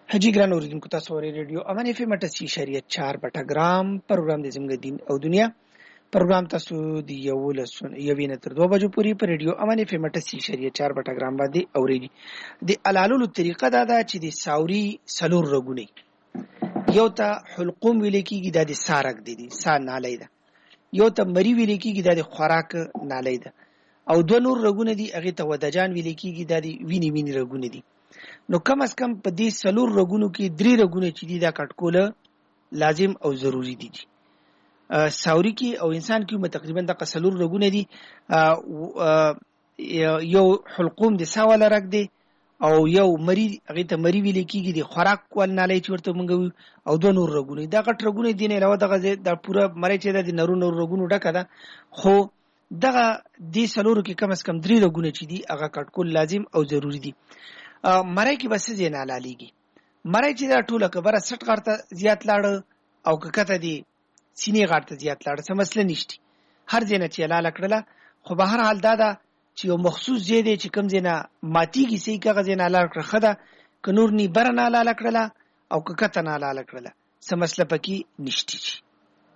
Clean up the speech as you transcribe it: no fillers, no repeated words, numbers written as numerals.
حجی ګران اوریدونکو تاسو اورئ ریډیو امان اف ام 88.4 پټاګرام پروګرام د زموږ دین او دنیا پروګرام تاسو د یوې نه تر 2 بجو پورې په ریډیو امان اف ام 88.4 پټاګرام باندې اورئ. د علالولو طریقه دا ده چې د ساوري سلور رګونی یو ته حلقوم ویل کیږي د سارک دي سا نالۍ ده، یو ته مری ویل کیږي د خوراک نالۍ ده، او دو نور رګونه دي هغه ته ودجان ویل کیږي د ویني رګونه دي. نو کم از کم په دې سلور رګونو کې درې رګونه چې دي دا کټکول لازم او ضروری دي. ساوري کې او انسان کې تقریبا د سلور رګونه دي. یو حلقوم د ساول رګ دی او یو مری هغه ته مری ویل کیږي د خوراک کول نالۍ چې ورته مونږ او دو نور رګونه دا کټ رګونه دي نه علاوه دغه د پوره مری چې د نور رګونو ډکه ده، خو دغه د سلور کې کم از کم درې رګونه چې دي هغه کټکول لازم او ضروری دي. مړی کې بس زین علالیږي، مړی چې دا ټوله کبره 60 غړته زیات لاړ او کته دی سینې غړته زیات لاړ څه مسله نشته، هر ځینه چې علاله کړله. خو به هر حال دا چې یو مخصوص ځای دی چې کوم ځینه ماتیږي سې کغه ځینه علاله کړه خده ک نور نی برنه علاله کړله او کته نه علاله کړله څه مسله پکې نشته.